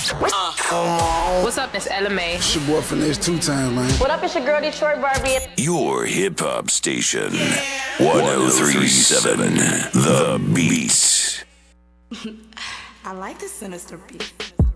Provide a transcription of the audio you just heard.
What's up, it's LMA. It's your boy Finesse 2 times, man. What up, it's your girl Detroit Barbie. Your hip hop station. 1037 The Beat. I like the sinister beat.